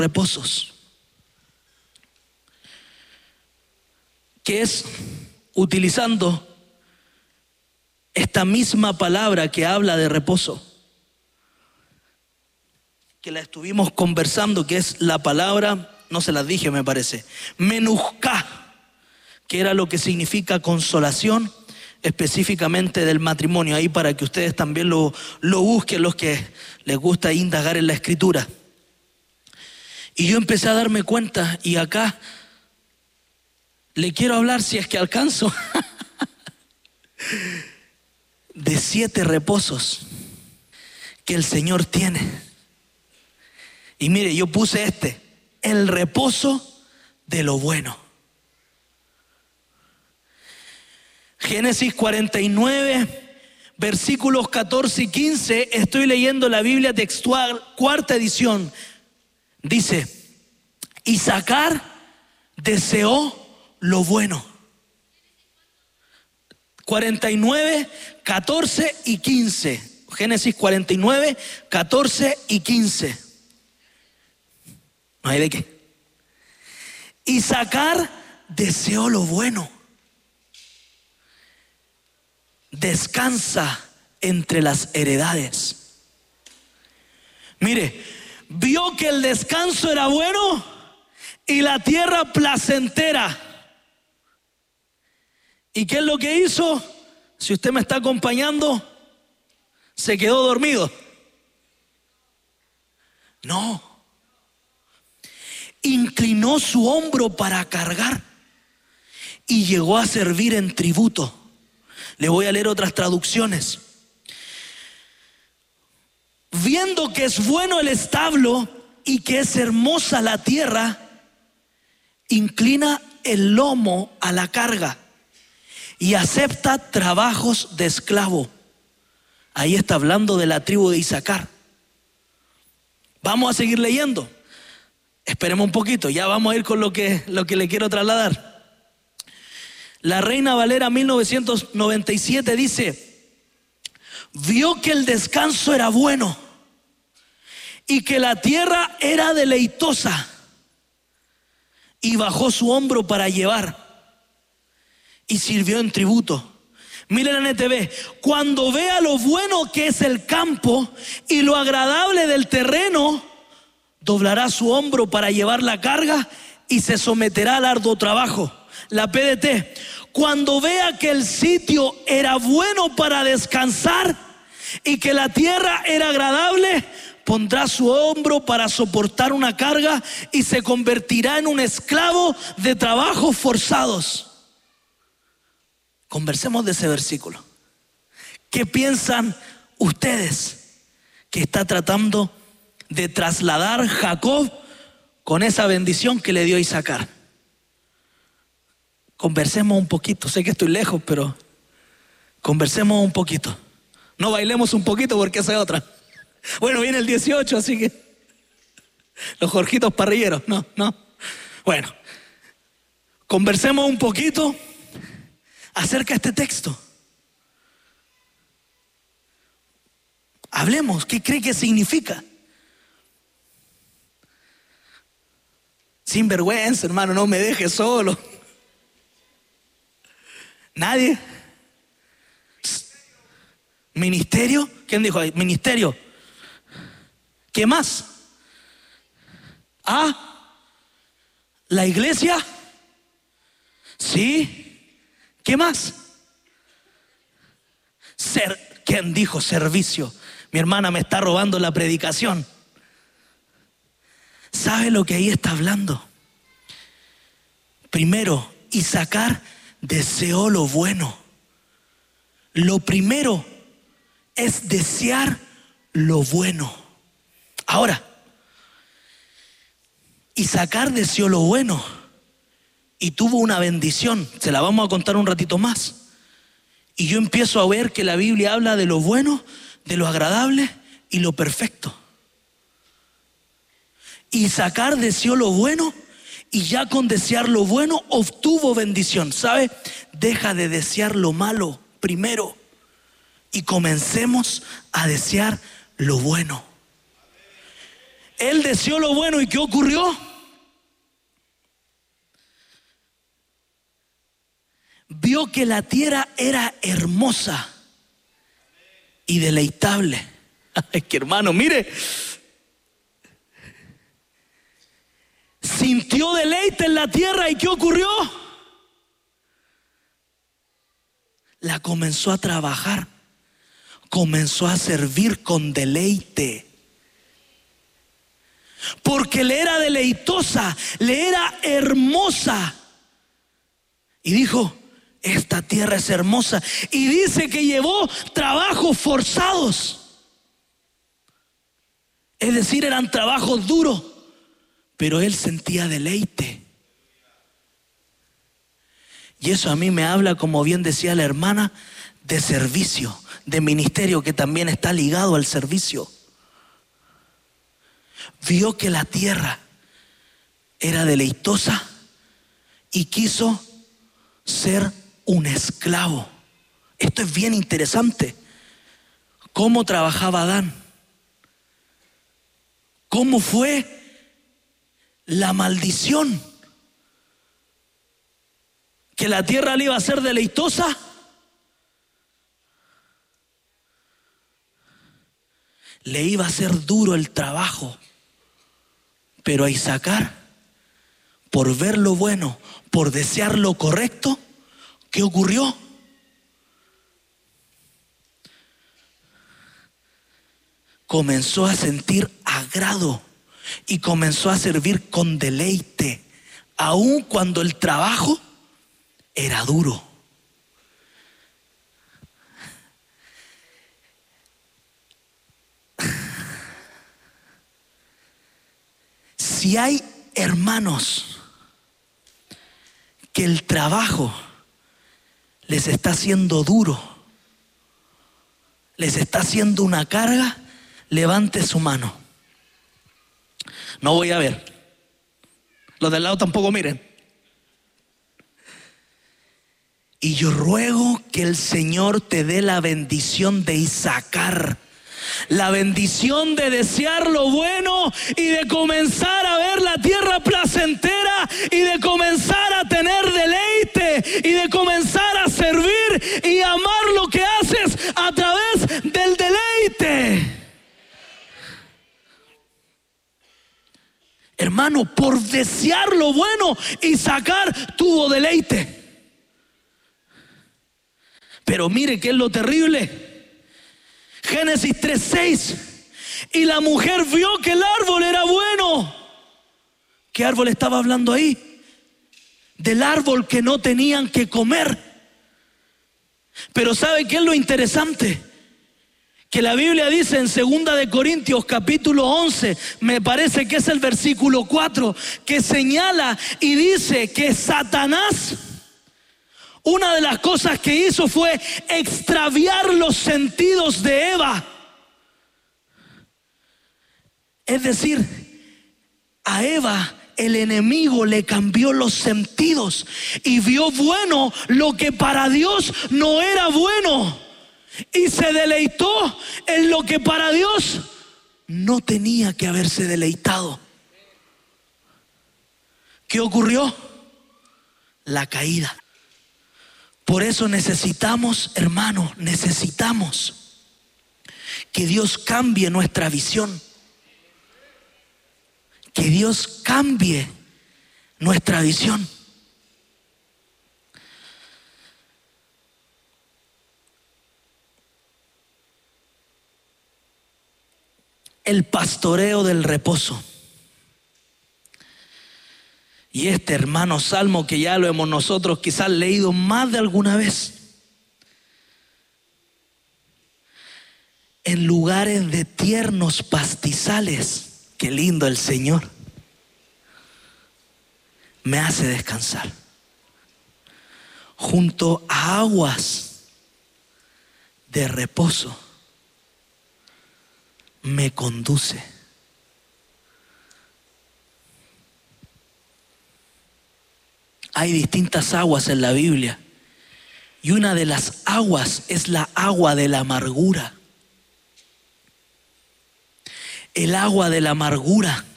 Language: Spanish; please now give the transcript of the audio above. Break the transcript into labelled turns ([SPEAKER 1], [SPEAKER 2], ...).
[SPEAKER 1] reposos, que es utilizando esta misma palabra que habla de reposo, que la estuvimos conversando, que es la palabra, no se las dije me parece, menuhká, que era lo que significa consolación, específicamente del matrimonio. Ahí para que ustedes también lo busquen, los que les gusta indagar en la escritura. Y yo empecé a darme cuenta, y acá le quiero hablar, si es que alcanzo, de 7 reposos que el Señor tiene. Y mire, yo puse el reposo de lo bueno. Génesis 49, versículos 14 y 15, estoy leyendo la Biblia textual, 4ª edición. Dice, Isaacar deseó lo bueno. 49, 14 y 15. Génesis 49, 14 y 15. No hay de qué. Isaacar deseó lo bueno. Descansa entre las heredades. Mire, vio que el descanso era bueno y la tierra placentera. ¿Y qué es lo que hizo? Si usted me está acompañando, ¿se quedó dormido? No. Inclinó su hombro para cargar y llegó a servir en tributo. Le voy a leer otras traducciones. Viendo que es bueno el establo y que es hermosa la tierra, inclina el lomo a la carga y acepta trabajos de esclavo. Ahí está hablando de la tribu de Isaacar. Vamos a seguir leyendo. Esperemos un poquito, ya vamos a ir con lo que le quiero trasladar. La Reina Valera 1997 dice, vio que el descanso era bueno y que la tierra era deleitosa y bajó su hombro para llevar y sirvió en tributo. Miren la NTV, cuando vea lo bueno que es el campo y lo agradable del terreno, doblará su hombro para llevar la carga y se someterá al arduo trabajo. La PDT, cuando vea que el sitio era bueno para descansar y que la tierra era agradable, pondrá su hombro para soportar una carga y se convertirá en un esclavo de trabajos forzados. Conversemos de ese versículo. ¿Qué piensan ustedes que está tratando de trasladar Jacob con esa bendición que le dio Isaacar? Conversemos un poquito. Sé que estoy lejos, pero conversemos un poquito. No bailemos un poquito porque esa es otra. Bueno, viene el 18, así que los Jorgitos parrilleros, no. Bueno, conversemos un poquito acerca de este texto. Hablemos, ¿qué cree que significa? Sin vergüenza, hermano, no me deje solo. ¿Nadie? ¿Ministerio? ¿Quién dijo ahí? Ministerio. ¿Qué más? ¿La iglesia? Sí. ¿Qué más? ¿Quién dijo servicio? Mi hermana me está robando la predicación. ¿Sabe lo que ahí está hablando? Primero, Isaacar deseó lo bueno. Lo primero es desear lo bueno. Ahora, Isaacar deseó lo bueno y tuvo una bendición. Se la vamos a contar un ratito más. Y yo empiezo a ver que la Biblia habla de lo bueno, de lo agradable y lo perfecto. Isaacar deseó lo bueno y ya con desear lo bueno obtuvo bendición. ¿Sabe? Deja de desear lo malo primero y comencemos a desear lo bueno. Él deseó lo bueno, ¿y qué ocurrió? Vio que la tierra era hermosa y deleitable. Es que hermano, mire, sintió deleite en la tierra, ¿y qué ocurrió? La comenzó a trabajar, comenzó a servir con deleite, porque le era deleitosa, le era hermosa. Y dijo: esta tierra es hermosa. Y dice que llevó trabajos forzados, es decir, eran trabajos duros, pero él sentía deleite. Y eso a mí me habla, como bien decía la hermana, de servicio, de ministerio, que también está ligado al servicio. Vio que la tierra era deleitosa y quiso ser un esclavo. Esto es bien interesante. ¿Cómo trabajaba Adán? ¿Cómo fue la maldición? ¿Que la tierra le iba a ser deleitosa? Le iba a ser duro el trabajo. Pero a Isaacar, por ver lo bueno, por desear lo correcto, ¿qué ocurrió? Comenzó a sentir agrado y comenzó a servir con deleite, aun cuando el trabajo era duro. Si hay hermanos que el trabajo les está haciendo duro, les está haciendo una carga, levante su mano. No voy a ver. Los del lado tampoco miren. Y yo ruego que el Señor te dé la bendición de Isaacar, la bendición de desear lo bueno y de comenzar a ver la tierra placentera y de comenzar a tener deleite y de comenzar a servir y amar lo que haces a través del deleite. Hermano, por desear lo bueno, Isaacar tuvo deleite. Pero mire qué es lo terrible. Génesis 3:6. Y la mujer vio que el árbol era bueno. ¿Qué árbol estaba hablando ahí? Del árbol que no tenían que comer. Pero ¿sabe qué es lo interesante? Que la Biblia dice en 2 de Corintios capítulo 11, me parece que es el versículo 4, que señala y dice que Satanás, una de las cosas que hizo fue extraviar los sentidos de Eva. Es decir, a Eva el enemigo le cambió los sentidos y vio bueno lo que para Dios no era bueno. Y se deleitó en lo que para Dios no tenía que haberse deleitado. ¿Qué ocurrió? La caída. Por eso necesitamos, hermanos, necesitamos que Dios cambie nuestra visión. Que Dios cambie nuestra visión. El pastoreo del reposo. Y este, hermano, salmo que ya lo hemos nosotros quizás leído más de alguna vez. En lugares de tiernos pastizales, qué lindo el Señor, me hace descansar. Junto a aguas de reposo me conduce. Hay distintas aguas en la Biblia y una de las aguas es la agua de la amargura. el agua de la amargura.